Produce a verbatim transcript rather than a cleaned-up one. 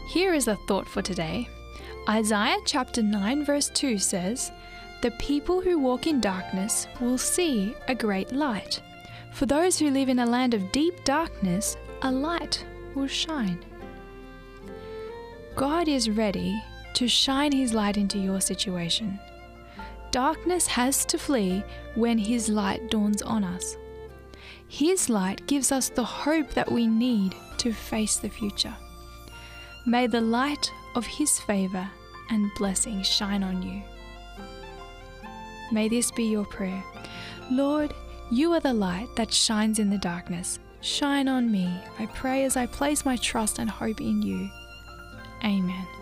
Here is a thought for today. Isaiah chapter nine verse two says, "The people who walk in darkness will see a great light. For those who live in a land of deep darkness, a light will shine." God is ready to shine His light into your situation. Darkness has to flee when His light dawns on us. His light gives us the hope that we need to face the future. May the light of His favor and blessing shine on you. May this be your prayer. Lord, You are the light that shines in the darkness. Shine on me, I pray, as I place my trust and hope in You. Amen.